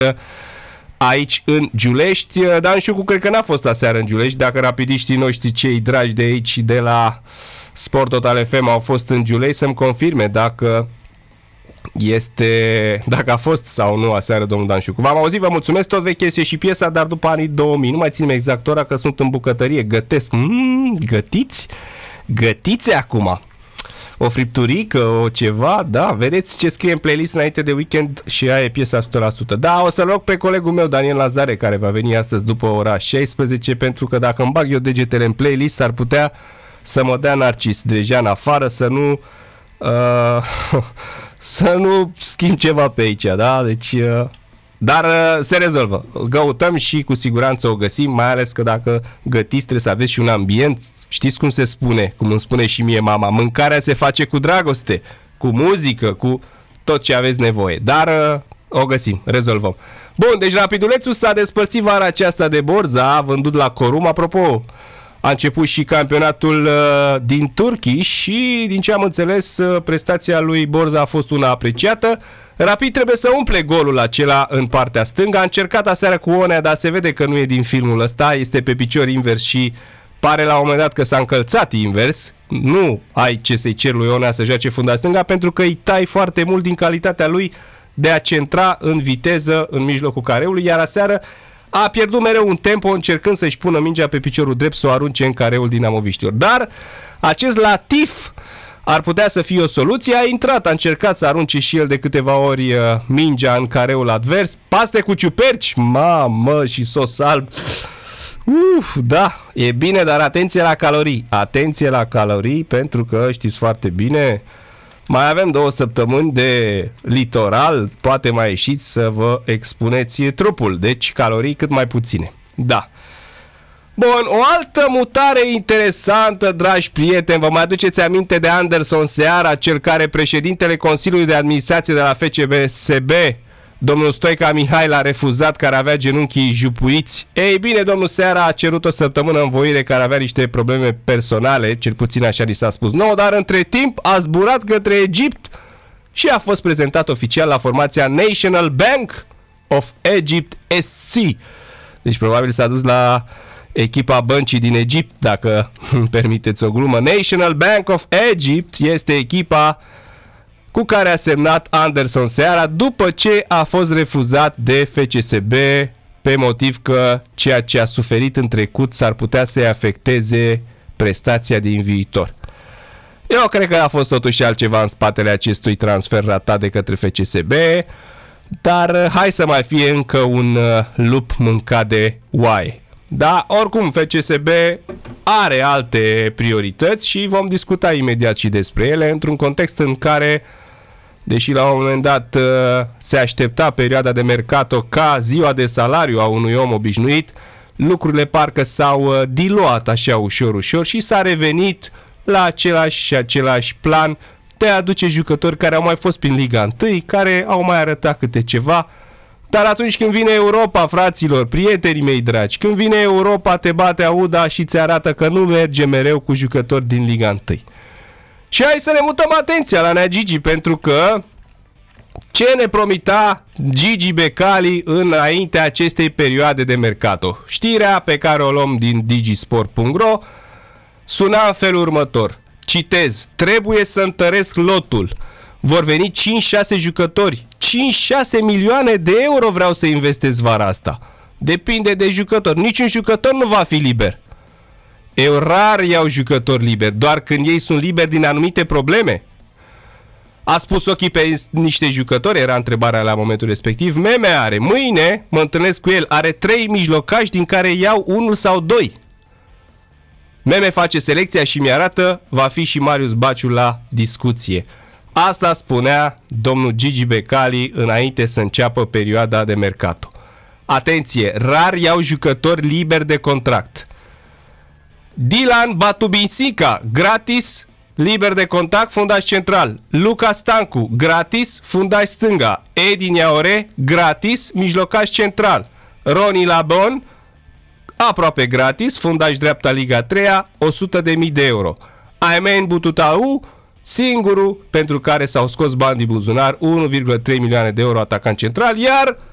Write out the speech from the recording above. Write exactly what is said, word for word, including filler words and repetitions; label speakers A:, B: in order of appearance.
A: aici în Giulești. Dan Șucu cred că n-a fost aseară în Giulești. Dacă rapidiștii noștri, cei dragi de aici, de la Sport Total F M, au fost în Giulești, să-mi confirme dacă este, dacă a fost sau nu aseară domnul Dan Șucu. V-am auzit, vă mulțumesc, tot veche este și piesa, dar după anii două mii. Nu mai ținem exact ora, că sunt în bucătărie, gătesc. Mm, gătiți? Gătiți acum. O fripturică, o ceva, da, vedeți ce scrie în playlist înainte de weekend și aia e piesa o sută la sută. Da, o să-l rog pe colegul meu, Daniel Lazare, care va veni astăzi după ora șaisprezece, pentru că dacă îmi bag eu degetele în playlist, ar putea să mă dea Narcis Drejan afară, să nu uh, să nu schimb ceva pe aici, da, deci... Uh, Dar uh, se rezolvă. Căutăm și cu siguranță o găsim, mai ales că dacă gătiți trebuie să aveți și un ambient. Știți cum se spune, cum îmi spune și mie mama, mâncarea se face cu dragoste, cu muzică, cu tot ce aveți nevoie. Dar uh, o găsim, rezolvăm. Bun, deci Rapidulețul s-a despărțit vara aceasta de Borza, a vândut la Corum. Apropo, a început și campionatul uh, din Turkey și, din ce am înțeles, uh, prestația lui Borza a fost una apreciată. Rapid trebuie să umple golul acela în partea stângă. A încercat aseară cu Onea, dar se vede că nu e din filmul ăsta. Este pe picior invers și pare la un moment dat că s-a încălțat invers. Nu ai ce să-i cer lui Onea să joace funda stânga, pentru că îi tai foarte mult din calitatea lui de a centra în viteză în mijlocul careului, iar aseară a pierdut mereu un tempo încercând să-și pună mingea pe piciorul drept să o arunce în careul dinamoviștilor. Dar acest latif ar putea să fie o soluție. A intrat, a încercat să arunce și el de câteva ori uh, mingea în careul advers. Paste cu ciuperci, mamă, și sos alb. Uf, da, e bine, dar atenție la calorii. Atenție la calorii, pentru că știți foarte bine, mai avem două săptămâni de litoral, poate mai ieșiți să vă expuneți trupul. Deci calorii cât mai puține. Da. Bun, o altă mutare interesantă, dragi prieteni, vă mai aduceți aminte de Anderson Seara, cel care președintele Consiliului de Administrație de la F C B S B, domnul Stoica Mihai, l-a refuzat, care avea genunchii jupuiți. Ei bine, domnul Seara a cerut o săptămână învoire, care avea niște probleme personale, cel puțin așa li s-a spus nouă, dar între timp a zburat către Egipt și a fost prezentat oficial la formația National Bank of Egypt S C. Deci probabil s-a dus la echipa băncii din Egipt, dacă îmi permiteți o glumă. National Bank of Egypt este echipa cu care a semnat Anderson Seara după ce a fost refuzat de F C S B pe motiv că ceea ce a suferit în trecut s-ar putea să-i afecteze prestația din viitor. Eu cred că a fost totuși altceva în spatele acestui transfer ratat de către F C S B, dar hai să mai fie încă un lup mâncat de oaie. Da, oricum F C S B are alte priorități și vom discuta imediat și despre ele, într-un context în care, deși la un moment dat se aștepta perioada de mercato ca ziua de salariu a unui om obișnuit, lucrurile parcă s-au diluat așa ușor, ușor și s-a revenit la același și același plan de a aduce jucători care au mai fost prin Liga unu, care au mai arătat câte ceva. Dar atunci când vine Europa, fraților, prietenii mei dragi, când vine Europa, te bate auda și ți arată că nu merge mereu cu jucători din Liga unu. Și hai să ne mutăm atenția la Nea Gigi, pentru că ce ne promita Gigi Becali înaintea acestei perioade de mercato? Știrea pe care o luăm din digisport punct ro suna în felul următor. Citez: trebuie să întăresc lotul. Vor veni cinci șase jucători. cinci șase milioane de euro vreau să investesc vara asta. Depinde de jucător. Niciun jucător nu va fi liber. Eu rar iau jucători liberi, doar când ei sunt liberi din anumite probleme. A spus ochii pe niște jucători, era întrebarea la momentul respectiv. Meme are. Mâine mă întâlnesc cu el. Are trei mijlocași, din care iau unul sau doi. Meme face selecția și mi-arată, va fi și Marius Baciu la discuție. Asta spunea domnul Gigi Becali înainte să înceapă perioada de mercato. Atenție, rar iau jucători liberi de contract. Dylan Batubinsica, gratis, liber de contract, fundaș central. Luca Stancu, gratis, fundaș stânga. Edi Niaore, gratis, mijlocaș central. Roni Labon, aproape gratis, fundaș dreapta Liga trei, o sută de mii de euro. Aimen Bututau, singurul pentru care s-au scos bani din buzunar, unu virgulă trei milioane de euro, atacant central, iar